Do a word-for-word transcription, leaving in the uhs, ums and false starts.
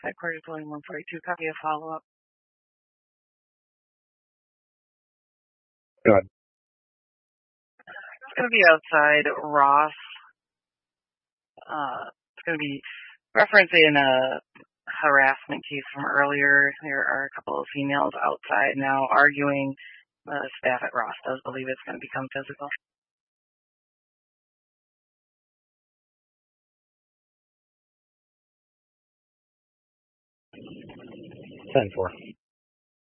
Headquarters William one forty-two, copy of follow-up. Go ahead. It's going to be outside Ross. Uh, it's going to be referencing a harassment case from earlier. There are a couple of females outside now arguing. The staff at Ross does believe it's going to become physical. ten four.